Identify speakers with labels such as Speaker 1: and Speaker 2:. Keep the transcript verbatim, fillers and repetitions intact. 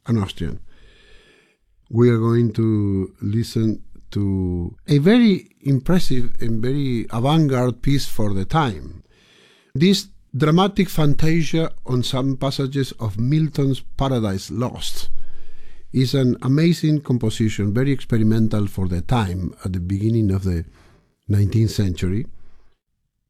Speaker 1: an Austrian. We are going to listen to a very impressive and very avant-garde piece for the time. This dramatic fantasia on some passages of Milton's Paradise Lost is an amazing composition, very experimental for the time at the beginning of the nineteenth century.